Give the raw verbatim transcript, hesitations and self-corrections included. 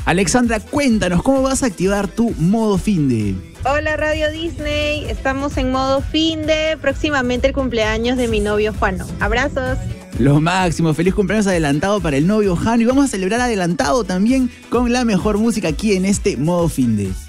Alexandra, cuéntanos, ¿cómo vas a activar tu modo finde? Hola Radio Disney, estamos en modo finde, próximamente el cumpleaños de mi novio Juano. Abrazos. Lo máximo, feliz cumpleaños adelantado para el novio Jano y vamos a celebrar adelantado también con la mejor música aquí en este modo finde.